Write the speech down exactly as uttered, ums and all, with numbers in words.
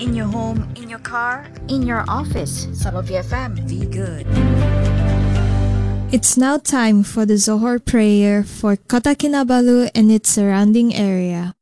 In your home, in your car, in your office. Sama B F M. be good. It's now time for the Zohor prayer for Kota Kinabalu and its surrounding area.